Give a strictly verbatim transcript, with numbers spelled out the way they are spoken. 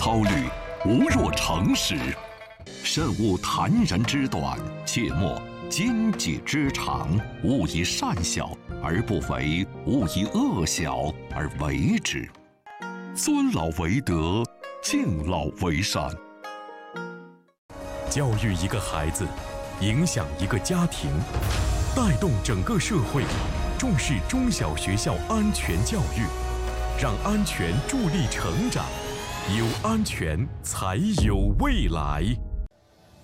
考虑，勿若诚实。慎勿谈人之短，切莫奸计之长。勿以善小而不为，勿以恶小而为之。尊老为德，敬老为善。 教育一个孩子，影响一个家庭，带动整个社会，重视中小学校安全教育，让安全助力成长，有安全才有未来。